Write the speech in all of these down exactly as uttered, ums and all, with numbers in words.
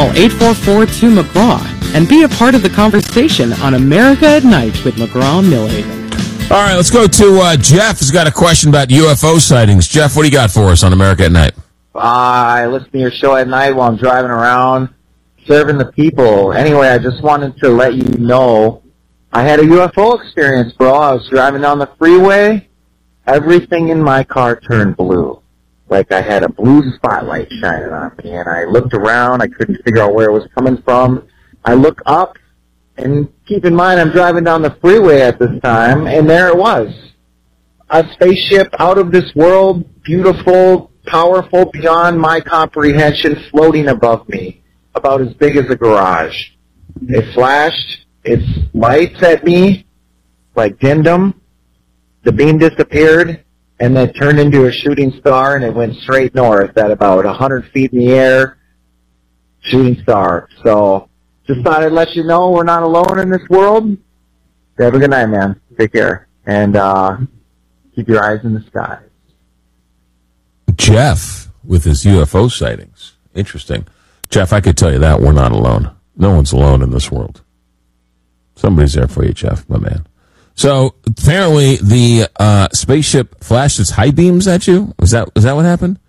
Call eight four four two McGraw and be a part of the conversation on America at Night with McGraw Millhaven. All right, let's go to uh, Jeff has got a question about U F O sightings. Jeff, what do you got for us on America at Night? Uh, I listen to your show at night while I'm driving around, serving the people. Anyway, I just wanted to let you know I had a U F O experience, bro. I was driving down the freeway. Everything in my car turned blue. Like I had a blue spotlight shining on me, and I looked around. I couldn't figure out where it was coming from. I look up, and keep in mind I'm driving down the freeway at this time, and there it was. A spaceship out of this world, beautiful, powerful, beyond my comprehension, floating above me, about as big as a garage. It flashed its lights at me, like dimmed them. The beam disappeared, and then turned into a shooting star, and it went straight north at about one hundred feet in the air. Shooting star. So, just thought I'd let you know we're not alone in this world. Have a good night, man. Take care. And uh, keep your eyes in the sky. Jeff with his U F O sightings. Interesting. Jeff, I could tell you that we're not alone. No one's alone in this world. Somebody's there for you, Jeff, my man. So apparently the uh, spaceship flashed its high beams at you. Was that was that what happened?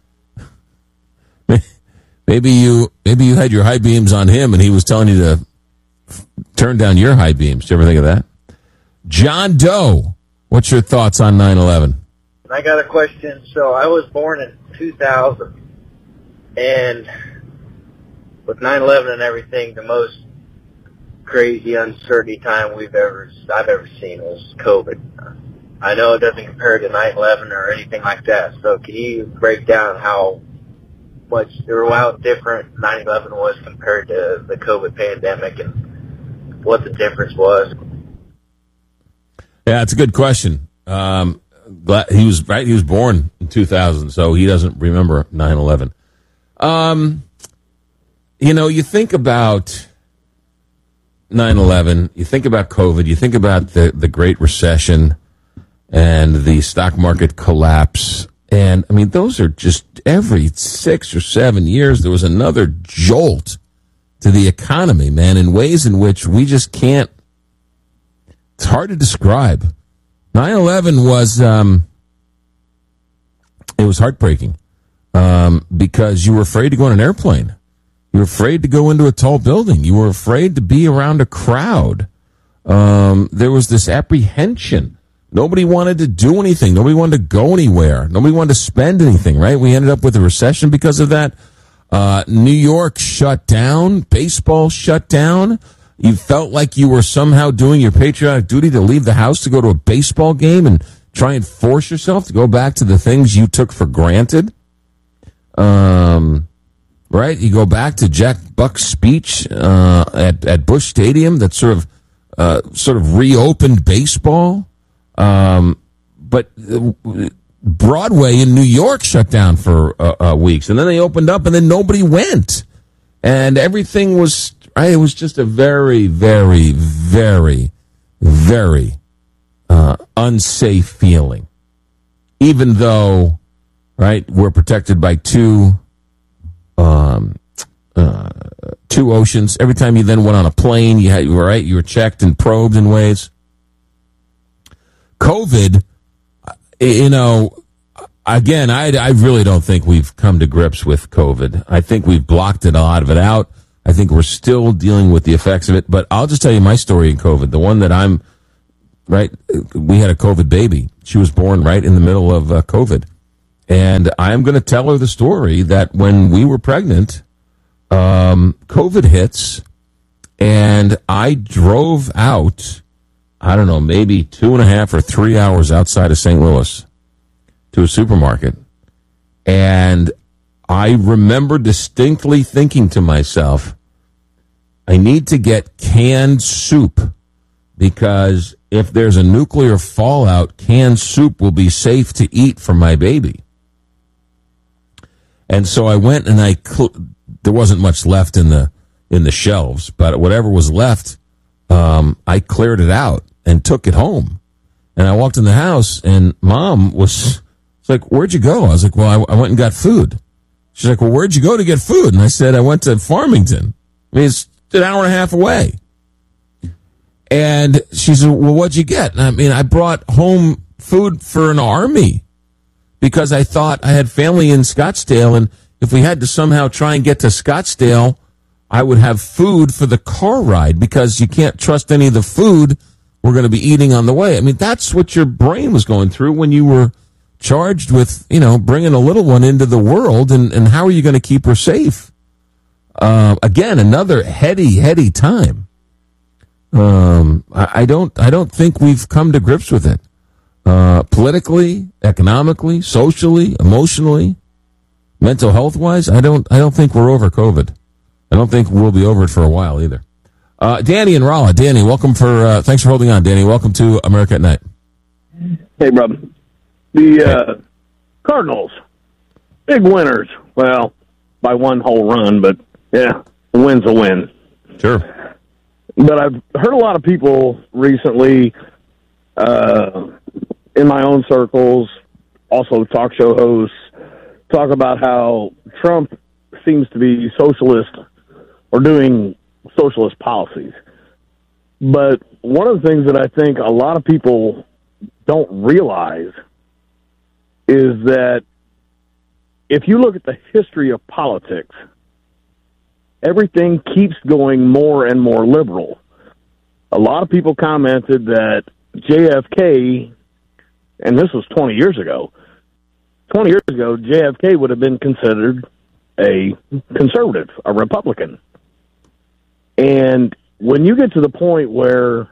Maybe you maybe you had your high beams on him, and he was telling you to f- turn down your high beams. Did you ever think of that? John Doe, what's your thoughts on nine eleven? I got a question. So I was born in two thousand, and with nine eleven and everything, the most crazy uncertainty time we've ever I've ever seen was COVID. I know it doesn't compare to nine eleven or anything like that. So can you break down how much or how different nine eleven was compared to the COVID pandemic and what the difference was? Yeah, it's a good question. Um, glad he was right. He was born in two thousand, so he doesn't remember nine eleven. Um, you know, you think about nine eleven, you think about COVID, you think about the, the Great Recession and the stock market collapse. And, I mean, those are just every six or seven years, there was another jolt to the economy, man, in ways in which we just can't, it's hard to describe. nine eleven was, um, it was heartbreaking, um, because you were afraid to go on an airplane. You were afraid to go into a tall building. You were afraid to be around a crowd. Um, there was this apprehension. Nobody wanted to do anything. Nobody wanted to go anywhere. Nobody wanted to spend anything, right? We ended up with a recession because of that. Uh, New York shut down. Baseball shut down. You felt like you were somehow doing your patriotic duty to leave the house to go to a baseball game and try and force yourself to go back to the things you took for granted. Um... Right, you go back to Jack Buck's speech uh, at at Busch Stadium that sort of uh, sort of reopened baseball, um, but Broadway in New York shut down for uh, uh, weeks, and then they opened up, and then nobody went, and everything was right. It was just a very, very, very, very uh, unsafe feeling, even though right we're protected by two. Um, uh, two oceans. Every time you then went on a plane, you had, you were right, you were checked and probed in ways. COVID, you know, again, I, I really don't think we've come to grips with COVID. I think we've blocked it, a lot of it out. I think we're still dealing with the effects of it. But I'll just tell you my story in COVID. The one that I'm, right, we had a COVID baby. She was born right in the middle of uh, COVID. And I'm going to tell her the story that when we were pregnant, um, COVID hits, and I drove out, I don't know, maybe two and a half or three hours outside of Saint Louis to a supermarket. And I remember distinctly thinking to myself, I need to get canned soup, because if there's a nuclear fallout, canned soup will be safe to eat for my baby. And so I went and I, cl- there wasn't much left in the, in the shelves, but whatever was left, um, I cleared it out and took it home. And I walked in the house, and Mom was, was like, where'd you go? I was like, well, I, I went and got food. She's like, well, where'd you go to get food? And I said, I went to Farmington. I mean, it's an hour and a half away. And she said, well, what'd you get? And I mean, I brought home food for an army because I thought I had family in Scottsdale, and if we had to somehow try and get to Scottsdale, I would have food for the car ride because you can't trust any of the food we're going to be eating on the way. I mean, that's what your brain was going through when you were charged with, you know, bringing a little one into the world, and, and how are you going to keep her safe? Uh, again, another heady, heady time. Um, I, I don't, I don't think we've come to grips with it. Uh, politically, economically, socially, emotionally, mental health wise, I don't, I don't think we're over COVID. I don't think we'll be over it for a while either. Uh, Danny and Rolla. Danny, welcome for, uh, thanks for holding on. Danny, welcome to America at Night. Hey, brother. The, uh, Cardinals, big winners. Well, by one whole run, but yeah, a win's a win. Sure. But I've heard a lot of people recently, uh, in my own circles, also talk show hosts, talk about how Trump seems to be socialist or doing socialist policies. But one of the things that I think a lot of people don't realize is that if you look at the history of politics, everything keeps going more and more liberal. A lot of people commented that J F K, and this was twenty years ago, twenty years ago, J F K would have been considered a conservative, a Republican. And when you get to the point where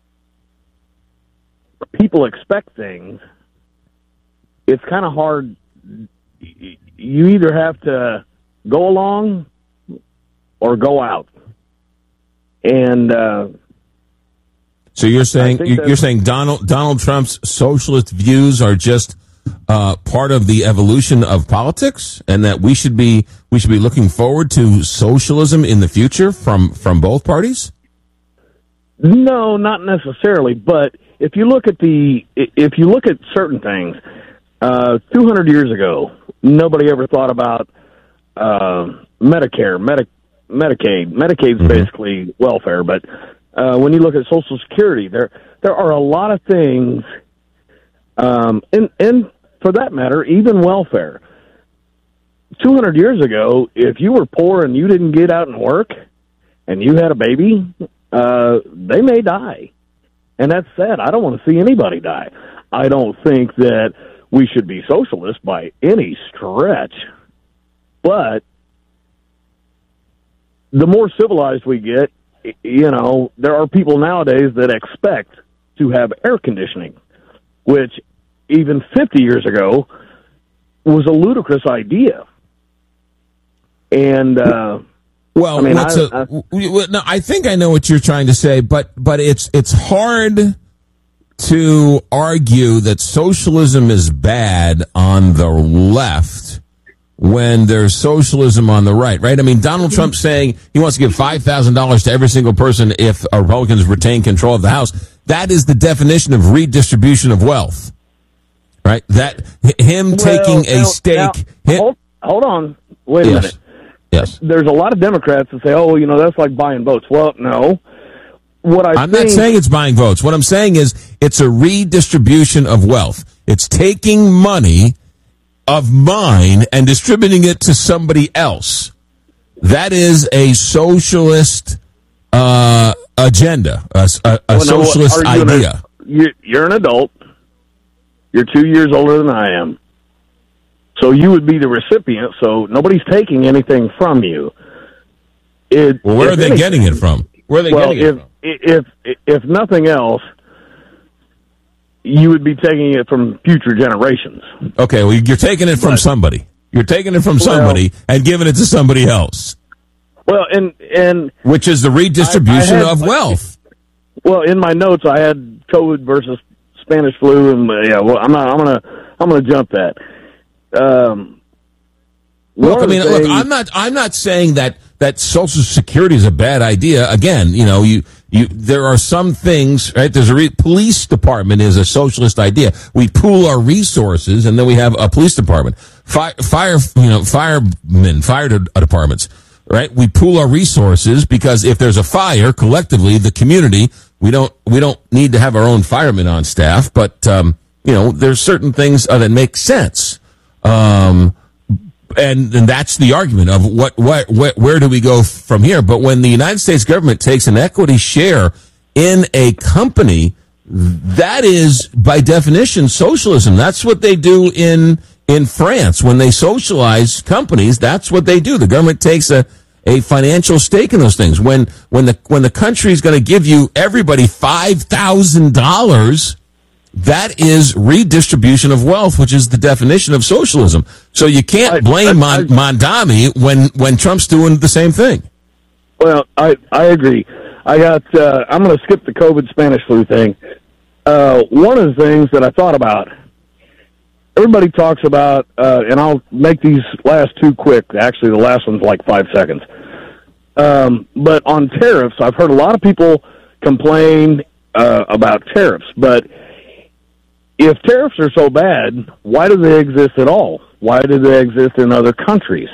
people expect things, it's kind of hard. You either have to go along or go out. And uh, so you're saying you're saying Donald Donald Trump's socialist views are just uh, part of the evolution of politics, and that we should be we should be looking forward to socialism in the future from from both parties? No, not necessarily. But if you look at the if you look at certain things, uh, two hundred years ago, nobody ever thought about uh, Medicare, Medi- Medicaid. Medicaid's mm-hmm. basically welfare, but uh, when you look at Social Security, there there are a lot of things, um, and and for that matter, even welfare. two hundred years ago, if you were poor and you didn't get out and work, and you had a baby, uh, they may die. And that's sad. I don't want to see anybody die. I don't think that we should be socialist by any stretch. But the more civilized we get, you know, there are people nowadays that expect to have air conditioning, which even fifty years ago was a ludicrous idea. And, uh, well, I mean, what's I, a, I, no, I think I know what you're trying to say, but, but it's, it's hard to argue that socialism is bad on the left when there's socialism on the right, right? I mean, Donald Trump's saying he wants to give five thousand dollars to every single person if Republicans retain control of the House. That is the definition of redistribution of wealth, right? That him well, taking a now, stake. Now, him, hold, hold on. Wait a yes. minute. Yes. There's a lot of Democrats that say, oh, you know, that's like buying votes. Well, no. What I I'm think, not saying it's buying votes. What I'm saying is it's a redistribution of wealth. It's taking money of mine and distributing it to somebody else. That is a socialist uh, agenda, a, a, a well, socialist no, you idea. An, you're, you're an adult. You're two years older than I am. So you would be the recipient, so nobody's taking anything from you. It, well, where are they anything, getting it from? Where are they well, getting if, it from? If, if, if nothing else, you would be taking it from future generations. Okay, well, you're taking it from but, somebody. You're taking it from somebody well, and giving it to somebody else. Well, and... and which is the redistribution I, I had, of wealth. Well, in my notes, I had COVID versus Spanish flu, and uh, yeah, well, I'm not, I'm gonna, I'm gonna jump that. Um, look, I mean, things, look, I'm not, I'm not saying that, that Social Security is a bad idea. Again, you know, you, you, there are some things, right? There's a re- police department is a socialist idea. We pool our resources and then we have a police department. Fire, fire, you know, firemen, fire de- departments, right? We pool our resources because if there's a fire, collectively, the community, we don't we don't need to have our own firemen on staff, but um, you know, there's certain things uh, that make sense. Um, and, and that's the argument of what, what, what, where do we go from here? But when the United States government takes an equity share in a company, that is by definition socialism. That's what they do in, in France. When they socialize companies, that's what they do. The government takes a, a financial stake in those things. When, when the, when the country is going to give you everybody five thousand dollars, that is redistribution of wealth, which is the definition of socialism. So you can't blame I, I, I, Mondami when, when Trump's doing the same thing. Well, I, I agree. I got, uh, I'm going to skip the COVID Spanish flu thing. Uh, one of the things that I thought about, everybody talks about, uh, and I'll make these last two quick. Actually, the last one's like five seconds. Um, but on tariffs, I've heard a lot of people complain uh, about tariffs, but if tariffs are so bad, why do they exist at all? Why do they exist in other countries?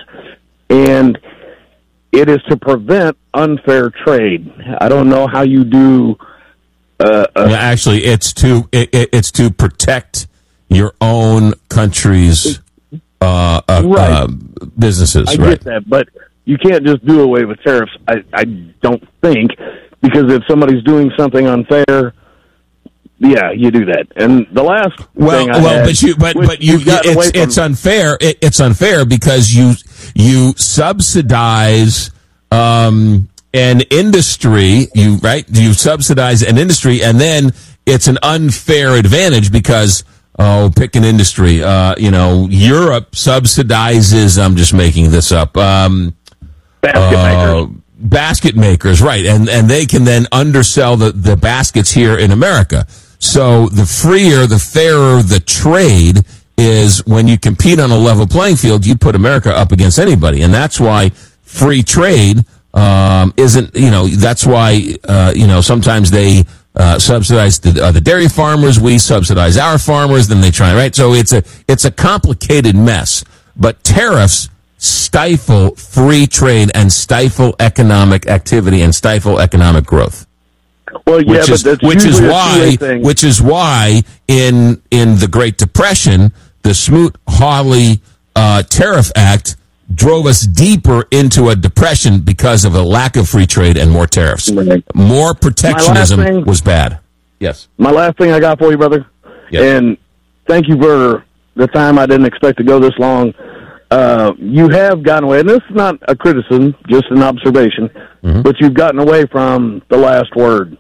And it is to prevent unfair trade. I don't know how you do. Uh, uh, yeah, actually, it's to it, it's to protect your own country's uh, uh, right. uh, businesses. I right. get that, but you can't just do away with tariffs. I, I don't think, because if somebody's doing something unfair, yeah, you do that. And the last well, thing I well, had, but you, but but you, it's, it's unfair. It, it's unfair because you you subsidize um, an industry. You right? You subsidize an industry, and then it's an unfair advantage because oh, pick an industry. Uh, you know, Europe subsidizes. I'm just making this up. Um, basket uh, makers. Basket makers, right? And and they can then undersell the the baskets here in America. So the freer, the fairer the trade is when you compete on a level playing field, you put America up against anybody. And that's why free trade um, isn't, you know, that's why, uh, you know, sometimes they uh, subsidize the, uh, the dairy farmers. We subsidize our farmers. Then they try, right? So it's a, it's a complicated mess. But tariffs stifle free trade and stifle economic activity and stifle economic growth. Well, yeah, which but is, that's which is why, thing. which is why in in the Great Depression, the Smoot-Hawley uh, Tariff Act drove us deeper into a depression because of a lack of free trade and more tariffs. Right. More protectionism thing, was bad. Yes. My last thing I got for you, brother, yes. and thank you for the time. I didn't expect to go this long. Uh, you have gotten away, and this is not a criticism, just an observation, mm-hmm. but you've gotten away from the last word.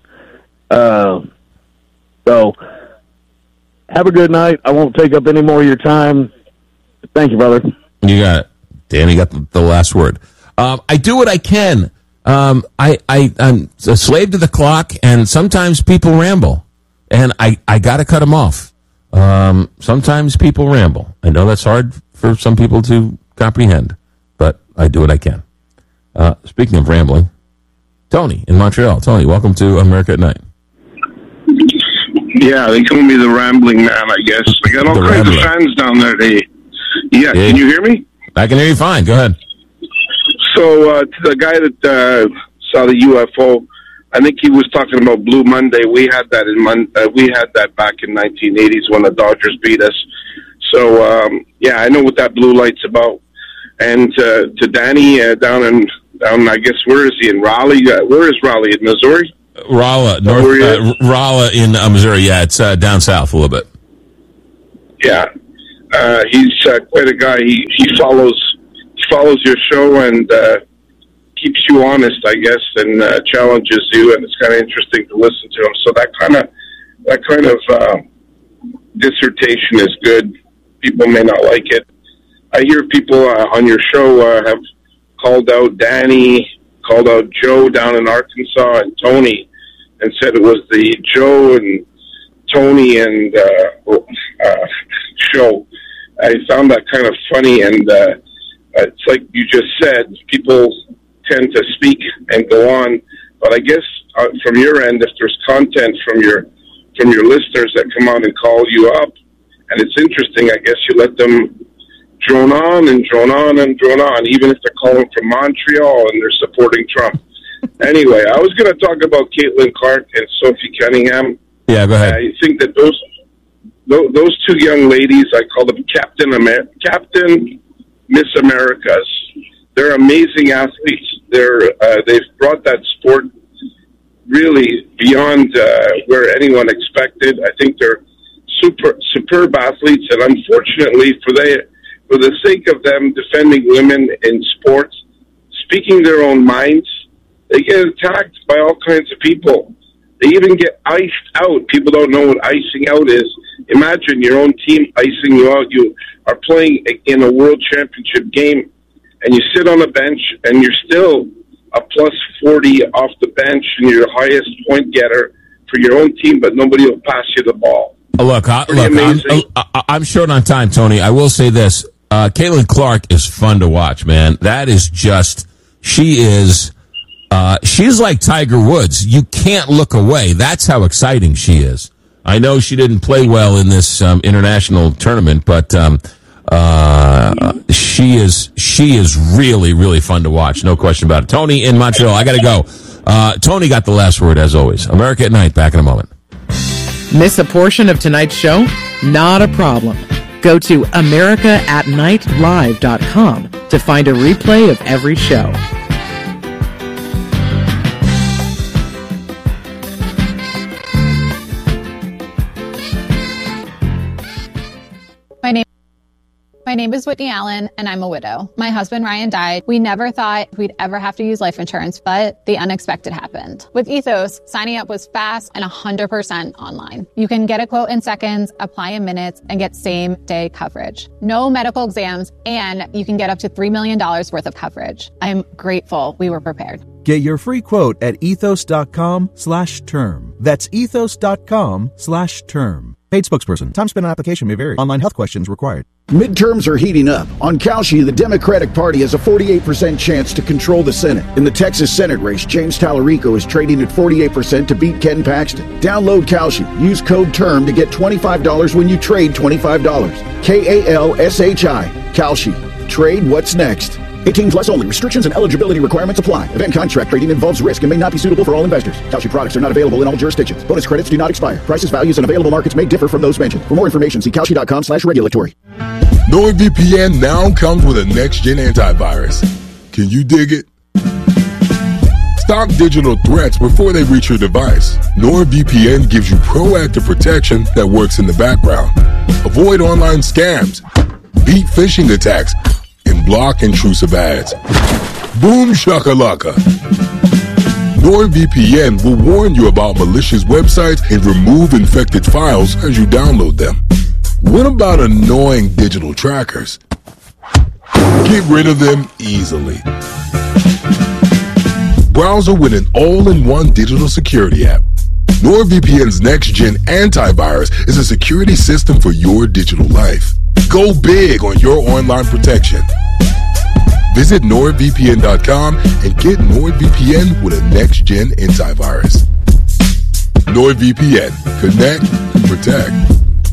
Uh, so, have a good night. I won't take up any more of your time. Thank you, brother. You got it. Danny got the, the last word. Um, I do what I can. Um, I, I, I'm a slave to the clock, and sometimes people ramble, and I, I got to cut them off. Um, sometimes people ramble. I know that's hard for some people to comprehend, but I do what I can. Uh, speaking of rambling, Tony in Montreal. Tony, welcome to America at Night. Yeah, they call me the rambling man, I guess. I got all The kinds rambler. of fans down there. They, yeah, Yeah. can you hear me? I can hear you fine. Go ahead. So, uh, to the guy that uh, saw the U F O, I think he was talking about Blue Monday. We had that in Mon- uh, we had that back in nineteen eighties when the Dodgers beat us. So, um, yeah, I know what that blue light's about. And uh, to Danny uh, down in down, I guess, where is he in Raleigh? Uh, where is Raleigh in Missouri? Rolla, North uh, Rolla in uh, Missouri. Yeah, it's uh, down south a little bit. Yeah, uh, he's uh, quite a guy. He he follows he follows your show and uh, keeps you honest, I guess, and uh, challenges you, and it's kind of interesting to listen to him. So that kind of that kind of uh, dissertation is good. People may not like it. I hear people uh, on your show uh, have called out Danny, called out Joe down in Arkansas, and Tony, and said it was the Joe and Tony and uh, uh, show. I found that kind of funny, and uh, it's like you just said, people tend to speak and go on, but I guess uh, from your end, if there's content from your from your listeners that come on and call you up, and it's interesting, I guess you let them drone on and drone on and drone on, even if they're calling from Montreal and they're supporting Trump. Anyway, I was going to talk about Caitlin Clark and Sophie Cunningham. Yeah, go ahead. I think that those those two young ladies, I call them Captain Amer- Captain Miss Americas. They're amazing athletes. They're uh, they've brought that sport really beyond uh, where anyone expected. I think they're super superb athletes, and unfortunately, for they for the sake of them defending women in sports, speaking their own minds, they get attacked by all kinds of people. They even get iced out. People don't know what icing out is. Imagine your own team icing you out. You are playing in a world championship game, and you sit on a bench, and you're still a plus forty off the bench, and you're the highest point getter for your own team, but nobody will pass you the ball. Look, I, look I'm, I, I'm short on time, Tony. I will say this. Uh, Caitlin Clark is fun to watch, man. That is just, she is... Uh, she's like Tiger Woods. You can't look away. That's how exciting she is. I know she didn't play well in this um, international tournament, but um, uh, she is she is really, really fun to watch. No question about it. Tony in Montreal, I got to go. Uh, Tony got the last word, as always. America at Night, back in a moment. Miss a portion of tonight's show? Not a problem. Go to america at night live dot com to find a replay of every show. My name, my name is Whitney Allen, and I'm a widow. My husband, Ryan, died. We never thought we'd ever have to use life insurance, but the unexpected happened. With Ethos, signing up was fast and one hundred percent online. You can get a quote in seconds, apply in minutes, and get same-day coverage. No medical exams, and you can get up to three million dollars worth of coverage. I'm grateful we were prepared. Get your free quote at ethos.com slash term. That's ethos.com slash term. Paid spokesperson. Time spent on application may vary. Online health questions required. Midterms are heating up. On Kalshi, the Democratic Party has a forty-eight percent chance to control the Senate. In the Texas Senate race, James Tallarico is trading at forty-eight percent to beat Ken Paxton. Download Kalshi. Use code TERM to get twenty-five dollars when you trade twenty-five dollars. K A L S H I. Kalshi. Trade what's next. eighteen plus only. Restrictions and eligibility requirements apply. Event contract trading involves risk and may not be suitable for all investors. Kalshi products are not available in all jurisdictions. Bonus credits do not expire. Prices, values, and available markets may differ from those mentioned. For more information, see kalshi.com slash regulatory. NordVPN now comes with a next-gen antivirus. Can you dig it? Stop digital threats before they reach your device. NordVPN gives you proactive protection that works in the background. Avoid online scams, beat phishing attacks, and block intrusive ads. Boom shakalaka. NordVPN will warn you about malicious websites and remove infected files as you download them. What about annoying digital trackers? Get rid of them easily. Browser with an all-in-one digital security app. NordVPN's next-gen antivirus is a security system for your digital life. Go big on your online protection. Visit nord V P N dot com and get NordVPN with a next-gen antivirus. NordVPN. Connect and protect.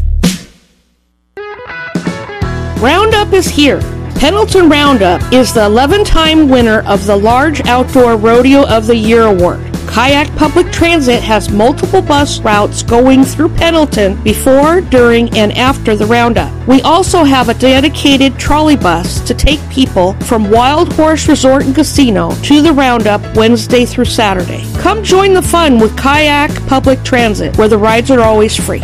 Roundup is here. Pendleton Roundup is the eleven-time winner of the Large Outdoor Rodeo of the Year award. Kayak Public Transit has multiple bus routes going through Pendleton before, during, and after the Roundup. We also have a dedicated trolley bus to take people from Wild Horse Resort and Casino to the Roundup Wednesday through Saturday. Come join the fun with Kayak Public Transit, where the rides are always free.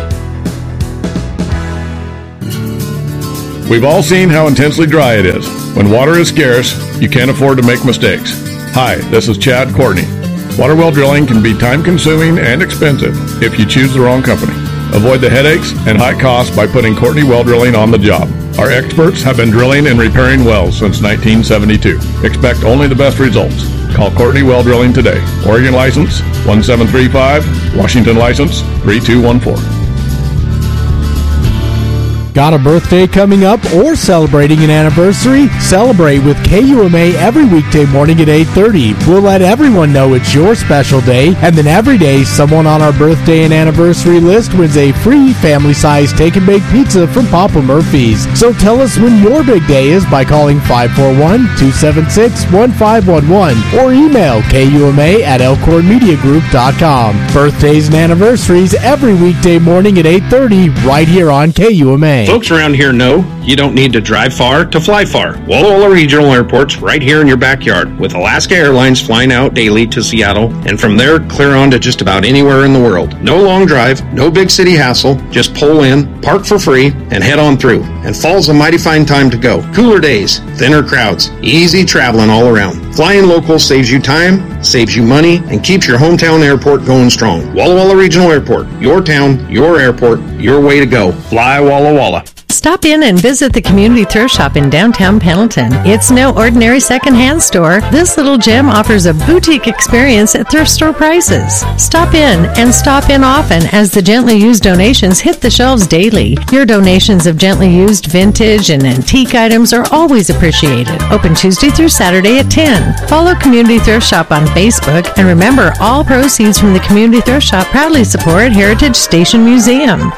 We've all seen how intensely dry it is. When water is scarce, you can't afford to make mistakes. Hi, this is Chad Courtney. Water well drilling can be time-consuming and expensive if you choose the wrong company. Avoid the headaches and high costs by putting Courtney Well Drilling on the job. Our experts have been drilling and repairing wells since nineteen seventy-two. Expect only the best results. Call Courtney Well Drilling today. Oregon license one seven three five, Washington license three two one four. Got a birthday coming up or celebrating an anniversary? Celebrate with K U M A every weekday morning at eight thirty. We'll let everyone know it's your special day, and then every day, someone on our birthday and anniversary list wins a free family-sized take-and-bake pizza from Papa Murphy's. So tell us when your big day is by calling five four one, two seven six, one five one one or email K U M A at elkhorn media group dot com. Birthdays and anniversaries every weekday morning at eight thirty right here on K U M A. Folks around here know you don't need to drive far to fly far. Walla Walla Regional Airport's right here in your backyard, with Alaska Airlines flying out daily to Seattle, and from there clear on to just about anywhere in the world. No long drive, no big city hassle, just pull in, park for free, and head on through. And fall's a mighty fine time to go. Cooler days, thinner crowds, easy traveling all around. Flying local saves you time, saves you money, and keeps your hometown airport going strong. Walla Walla Regional Airport, your town, your airport, your way to go. Fly Walla Walla. Stop in and visit the Community Thrift Shop in downtown Pendleton. It's no ordinary secondhand store. This little gem offers a boutique experience at thrift store prices. Stop in and stop in often, as the gently used donations hit the shelves daily. Your donations of gently used vintage and antique items are always appreciated. Open Tuesday through Saturday at ten. Follow Community Thrift Shop on Facebook, and remember, all proceeds from the Community Thrift Shop proudly support Heritage Station Museum.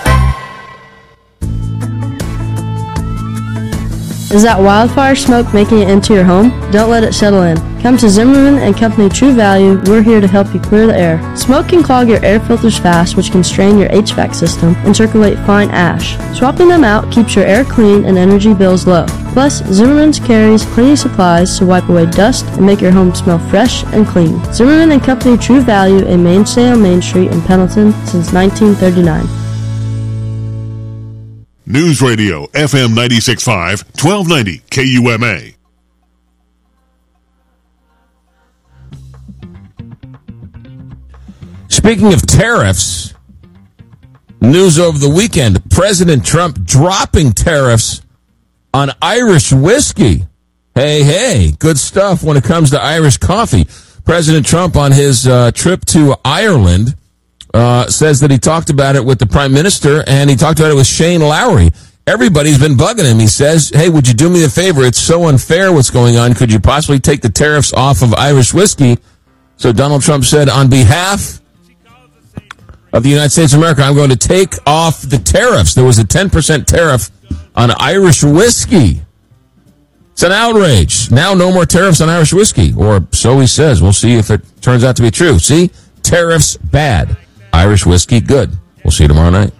Is that wildfire smoke making it into your home? Don't let it settle in. Come to Zimmerman and Company True Value. We're here to help you clear the air. Smoke can clog your air filters fast, which can strain your H V A C system and circulate fine ash. Swapping them out keeps your air clean and energy bills low. Plus, Zimmerman's carries cleaning supplies to wipe away dust and make your home smell fresh and clean. Zimmerman and Company True Value, a mainstay on Main Street in Pendleton since nineteen thirty-nine. News Radio, F M ninety-six point five, twelve ninety K U M A. Speaking of tariffs, news over the weekend, President Trump dropping tariffs on Irish whiskey. Hey, hey, good stuff when it comes to Irish coffee. President Trump on his uh, trip to Ireland Uh, says that he talked about it with the Prime Minister, and he talked about it with Shane Lowry. Everybody's been bugging him. He says, hey, would you do me a favor? It's so unfair what's going on. Could you possibly take the tariffs off of Irish whiskey? So Donald Trump said, on behalf of the United States of America, I'm going to take off the tariffs. There was a ten percent tariff on Irish whiskey. It's an outrage. Now no more tariffs on Irish whiskey, or so he says. We'll see if it turns out to be true. See? Tariffs bad. Irish whiskey, good. We'll see you tomorrow night.